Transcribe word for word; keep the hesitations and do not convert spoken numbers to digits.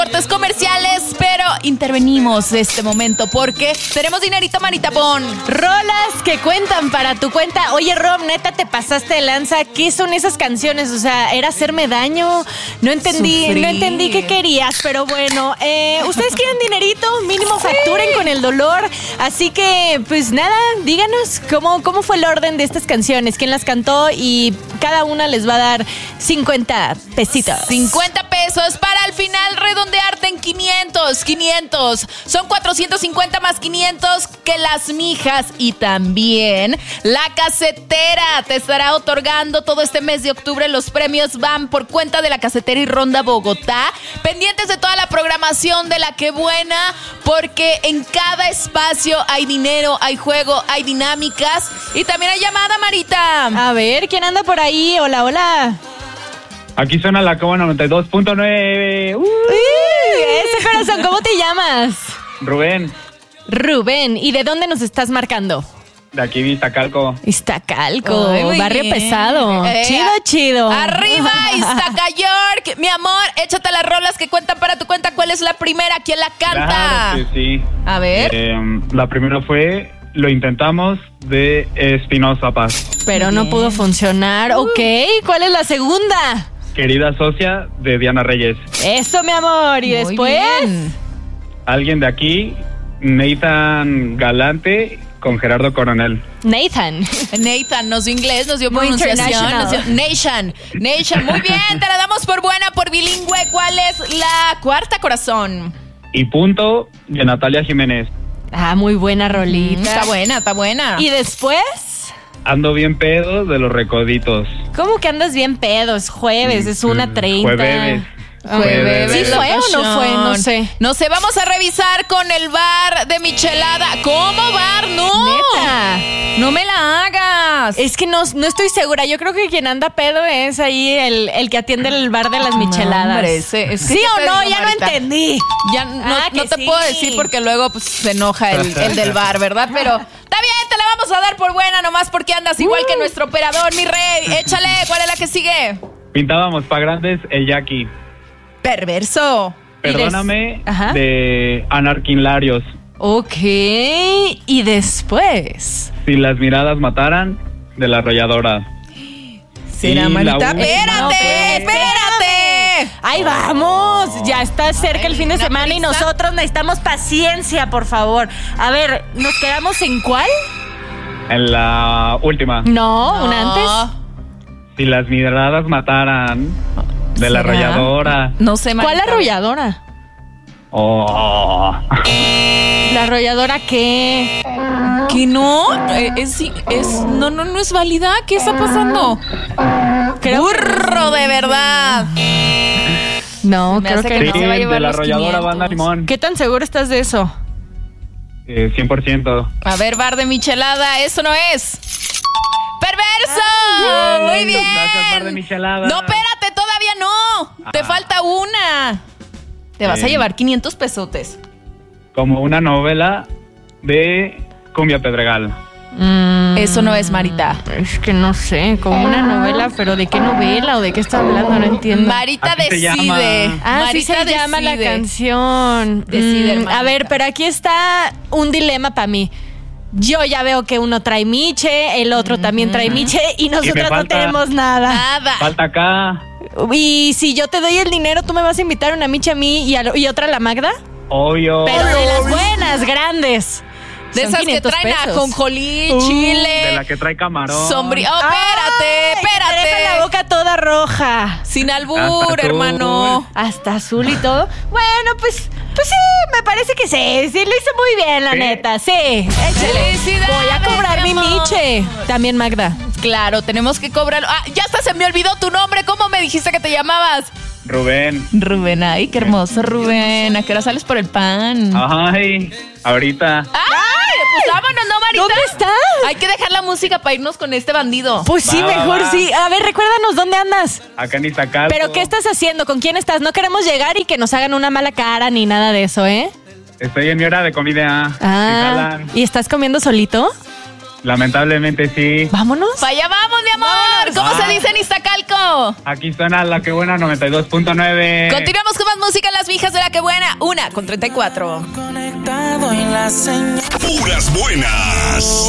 Cortes comerciales, pero intervenimos de este momento porque tenemos dinerito, manita, pon. Rolas que cuentan para tu cuenta. Oye, Rob, neta, te pasaste de lanza. ¿Qué son esas canciones? O sea, ¿era hacerme daño? No entendí, Sufrir. no entendí qué querías, pero bueno. Eh, ¿Ustedes quieren dinerito? Mínimo facturen con el dolor. Así que, pues nada, díganos cómo, cómo fue el orden de estas canciones, quién las cantó y cada una les va a dar cincuenta pesitos. cincuenta pesos para al final redondearte en quinientos. quinientos. Son cuatrocientos cincuenta más quinientos que las mijas. Y también la casetera te estará otorgando todo este mes de octubre. Los premios van por cuenta de la casetera y Ronda Bogotá. Pendientes de toda la programación de La Que Buena, porque en cada espacio hay dinero, hay juego, hay dinámicas y también hay llamada, Marita. A ver, ¿quién anda por ahí? Hola, hola. Aquí suena la Coba noventa y dos punto nueve. Uh. Uy, ese corazón, ¿cómo te llamas? Rubén, Rubén, ¿y de dónde nos estás marcando? de aquí Iztacalco. Iztacalco, Ay, muy barrio bien. pesado. Eh, chido, chido. Arriba, Iztaca York. Mi amor, échate las rolas que cuentan para tu cuenta. ¿Cuál es la primera? ¿Quién la canta? Claro que sí. A ver. Eh, la primera fue Lo Intentamos, de Espinosa Paz. Pero no Bien. pudo funcionar. Ok, ¿cuál es la segunda? Querida Socia, de Diana Reyes. Eso, mi amor. ¿Y Muy después? bien. Alguien de aquí, Nathan Galante, con Gerardo Coronel. Nathan. Nathan nos dio inglés, nos dio Muy pronunciación. international. Nos dio, Nation. Nation. Muy bien, te la damos por buena, por bilingüe. ¿Cuál es la cuarta, corazón? Y Punto, de Natalia Jiménez. Ah, muy buena rolita. Está buena, está buena. ¿Y después? Ando bien pedo, de Los Recoditos. ¿Cómo que andas bien pedos? Jueves, es una treinta. Jueves. Jueves. ¿Sí fue o no fue? No sé. No sé, vamos a revisar con el bar de Michelada. ¿Cómo bar? No. Neta. No me la hagas. Es que no, no estoy segura. Yo creo que quien anda pedo es ahí el, el que atiende el bar de las micheladas. No, hombre, ese- es que ¿Sí ¿qué o te no? digo, Ya Marita? no entendí. Ya no, Ah, no que te sí. puedo decir porque luego pues, se enoja el, el del bar, ¿verdad? Pero está bien, te la vamos a dar por buena nomás porque andas igual que nuestro operador, mi rey. Échale, ¿cuál es la que sigue? Pintábamos pa' grandes, el Jackie. Perverso. Perdóname, Ajá. de Anarquinlarios. Ok. ¿Y después? Si las miradas mataran, de La Arrolladora. ¿Será, Y Marita? la última ¡Espérate! fue- ¡Espérate! ¡Ahí vamos! Ya está cerca el fin de una semana y prisa. nosotros necesitamos paciencia, por favor. A ver, ¿nos quedamos en cuál? En la última. No, una antes. Si las miradas mataran, de La ¿Será? Arrolladora. No sé, Marita. ¿Cuál arrolladora? Oh. ¿La arrolladora qué? ¿Que no? Eh, Es, es, no, no, no es válida. ¿Qué está pasando? Creo que- ¡Burro, de verdad! No, Me creo hace que, que Sí, no. se va a llevar de La los Arrolladora, quinientos. Banda Limón. ¿Qué tan seguro estás de eso? Eh, cien por ciento. A ver, bar de michelada, eso no es. ¡Perverso! Ay, Muy bien. gracias, bar de michelada. No, espérate, todavía no. Te Ah. falta una. Te vas a Bien. llevar quinientos pesotes. Como una novela de Cumbia Pedregal. Mm, Eso no es, Marita. Es que no sé, como una novela, pero ¿de qué novela o de qué está hablando? No entiendo. Marita Así se decide. llama. Ah, sí Marita se llama la decide. canción. Decide, Mm, hermanita. a ver, pero aquí está un dilema para mí. Yo ya veo que uno trae miche, el otro también trae miche y nosotras no falta- tenemos nada. Nada. Falta acá. Y si yo te doy el dinero, ¿tú me vas a invitar una miche a mí y, a- y otra a la Magda? Obvio. Pero de las buenas, grandes. De Son esas que quinientos traen pesos. ajonjolí, De chile, la que trae camarón. sombrío. Oh, Ay, espérate, que te deja espérate. la boca toda roja. Sin albur, Hasta azul. hermano. Hasta azul y todo. Bueno, pues, pues sí, me parece que sí. Sí, lo hizo muy bien, la ¿Sí? neta. Sí. Échale. Felicidades, Voy a cobrar mi mi amor. miche. También, Magda. Claro, tenemos que cobrarlo. Ah, ya hasta se me olvidó tu nombre. ¿Cómo me dijiste que te llamabas? Rubén. Rubén, ay, qué hermoso, Rubén. ¿A qué hora sales por el pan? Ay, ahorita. ¡Ay! Pues vámonos, ¿no, Marita? ¿Dónde estás? Hay que dejar la música para irnos con este bandido. Pues sí, Va, va, mejor va. sí. A ver, recuérdanos dónde andas. Acá en Iztacalco. Pero, ¿qué estás haciendo? ¿Con quién estás? No queremos llegar y que nos hagan una mala cara ni nada de eso, ¿eh? Estoy en mi hora de comida. Ah, ¿Sí jalan? ¿y estás comiendo solito? Lamentablemente sí. Vámonos. Para allá vamos, mi amor. Vámonos. ¿Cómo Ah. se dice en Iztacalco? Aquí suena La Que Buena noventa y dos punto nueve. Continuamos con más música en Las Mijas de La Que Buena. Una con treinta y cuatro. Conectado en la señal. Puras buenas.